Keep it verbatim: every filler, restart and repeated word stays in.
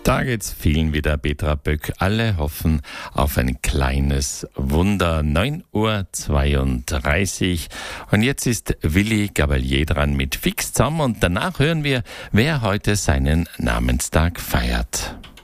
Da geht's vielen wieder, Petra Böck. Alle hoffen auf ein kleines Wunder. neun Uhr zweiunddreißig. Und jetzt ist Willi Gabalier dran mit Fix zusammen. Und danach hören wir, wer heute seinen Namenstag feiert.